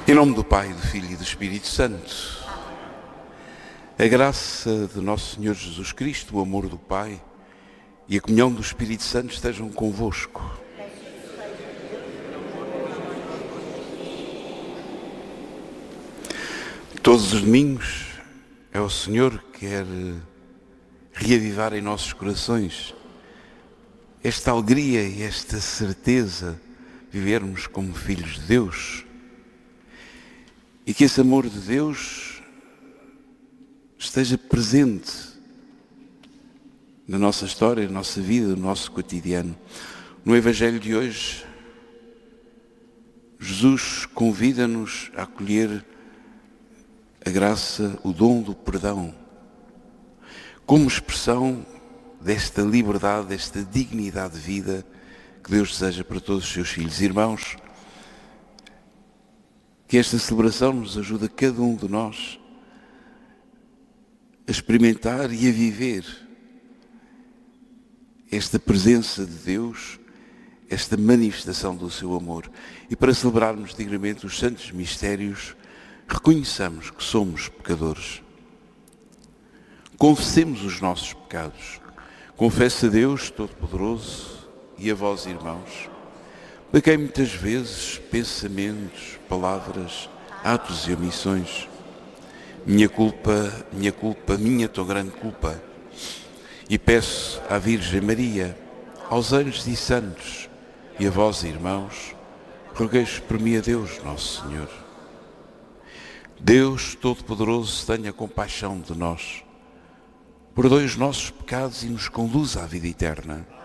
Em nome do Pai, do Filho e do Espírito Santo. A graça de nosso Senhor Jesus Cristo, o amor do Pai e a comunhão do Espírito Santo estejam convosco. Todos os domingos é o Senhor que quer reavivar em nossos corações esta alegria e esta certeza de vivermos como filhos de Deus. E que esse amor de Deus esteja presente na nossa história, na nossa vida, no nosso cotidiano. No Evangelho de hoje, Jesus convida-nos a acolher a graça, o dom do perdão, como expressão desta liberdade, desta dignidade de vida que Deus deseja para todos os seus filhos. Irmãos, que esta celebração nos ajude a cada um de nós a experimentar e a viver esta presença de Deus, esta manifestação do seu amor. E para celebrarmos dignamente os santos mistérios, reconheçamos que somos pecadores. Confessemos os nossos pecados. Confesse a Deus Todo-Poderoso e a vós, irmãos, pequei muitas vezes, pensamentos, palavras, atos e omissões. Minha tão grande culpa. E peço à Virgem Maria, aos anjos e santos, e a vós, irmãos, rogueis por mim a Deus, nosso Senhor. Deus Todo-Poderoso, tenha compaixão de nós, perdoe os nossos pecados e nos conduza à vida eterna.